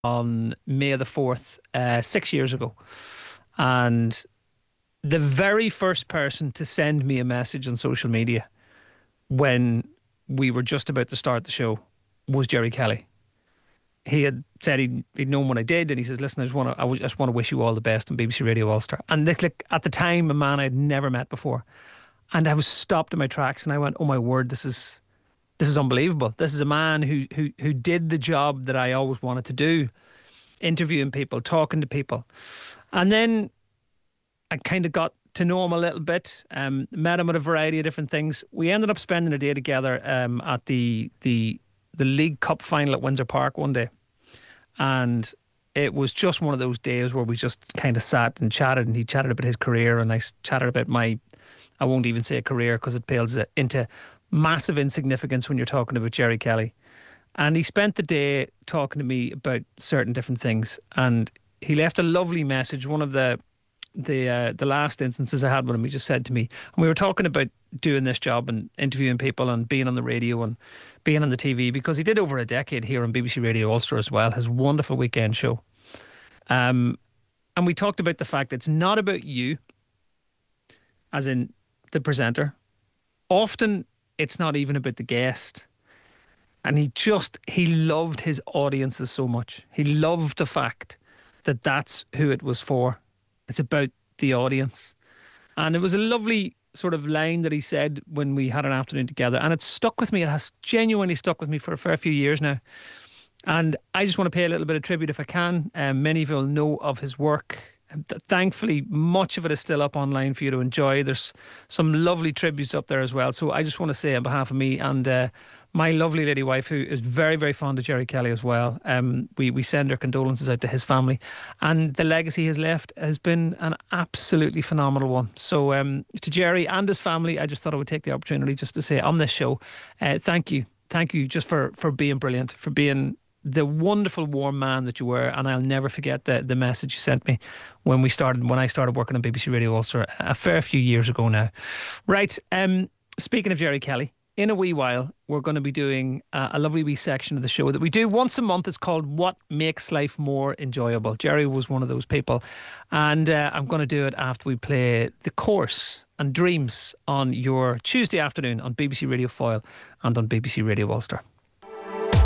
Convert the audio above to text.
on May the 4th, 6 years ago. And the very first person to send me a message on social media when we were just about to start the show was Jerry Kelly. He had said he'd known what I did, and he says, "Listen, I just want to wish you all the best on BBC Radio All Star." And like at the time, a man I'd never met before, and I was stopped in my tracks, and I went, "Oh my word, this is unbelievable. This is a man who did the job that I always wanted to do, interviewing people, talking to people." And then I kind of got to know him a little bit, met him at a variety of different things. We ended up spending a day together at the League Cup final at Windsor Park one day. And it was just one of those days where we just kind of sat and chatted, and he chatted about his career, and I chatted about my, I won't even say a career because it pales into massive insignificance when you're talking about Jerry Kelly. And he spent the day talking to me about certain different things, and he left a lovely message. One of the last instances I had with him, he just said to me, and we were talking about doing this job and interviewing people and being on the radio and being on the TV, because he did over a decade here on BBC Radio Ulster as well, his wonderful weekend show. And we talked about the fact it's not about you, as in the presenter. Often it's not even about the guest. And he loved his audiences so much. He loved the fact that that's who it was for. It's about the audience. And it was a lovely sort of line that he said when we had an afternoon together, and it stuck with me. It has genuinely stuck with me for a fair few years now. And I just want to pay a little bit of tribute if I can. Many of you will know of his work. Thankfully, much of it is still up online for you to enjoy. There's some lovely tributes up there as well. So I just want to say on behalf of me and my lovely lady wife, who is very, very fond of Jerry Kelly as well, we send our condolences out to his family. And the legacy he's left has been an absolutely phenomenal one. So to Jerry and his family, I just thought I would take the opportunity just to say on this show, thank you. Thank you just for being brilliant, for being the wonderful warm man that you were. And I'll never forget the message you sent me when I started working on BBC Radio Ulster a fair few years ago now. Right, speaking of Jerry Kelly, in a wee while we're going to be doing a lovely wee section of the show that we do once a month. It's called What Makes Life More Enjoyable. Jerry was one of those people, and I'm going to do it after we play The Course and Dreams on your Tuesday afternoon on BBC Radio Foyle and on BBC Radio Ulster.